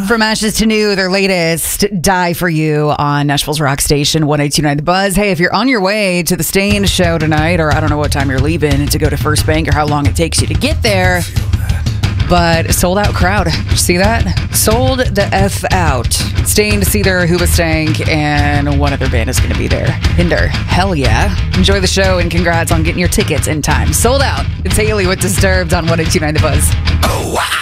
From Ashes to New, their latest, Die For You on Nashville's Rock Station, 102.9 The Buzz. Hey, if you're on your way to the Stain show tonight, or I don't know what time you're leaving to go to First Bank or how long it takes you to get there, but sold out crowd. See that? Sold the F out. Staying to see their Hoobastank, and one other band is going to be there. Hinder. Hell yeah. Enjoy the show, and congrats on getting your tickets in time. Sold out. It's Haley with Disturbed on 102.9 The Buzz. Oh, wow.